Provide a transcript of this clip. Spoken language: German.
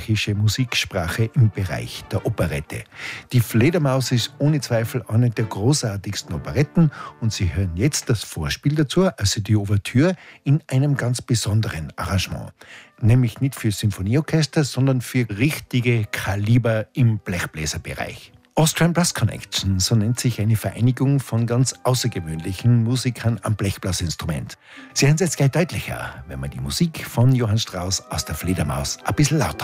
österreichische Musiksprache im Bereich der Operette. Die Fledermaus ist ohne Zweifel eine der großartigsten Operetten und Sie hören jetzt das Vorspiel dazu, also die Ouvertüre, in einem ganz besonderen Arrangement. Nämlich nicht für Symphonieorchester, sondern für richtige Kaliber im Blechbläserbereich. Austrian Brass Connection, so nennt sich eine Vereinigung von ganz außergewöhnlichen Musikern am Blechblasinstrument. Sie hören es jetzt gleich deutlicher, wenn man die Musik von Johann Strauss aus der Fledermaus ein bisschen lauter